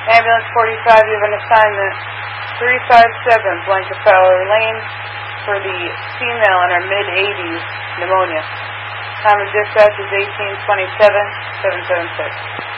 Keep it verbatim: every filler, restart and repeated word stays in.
Ambulance forty-five, you have an assignment three five seven Blankenfowler Lane for the female in her mid eighties, pneumonia. Time of dispatch is eighteen twenty-seven, seven seven six.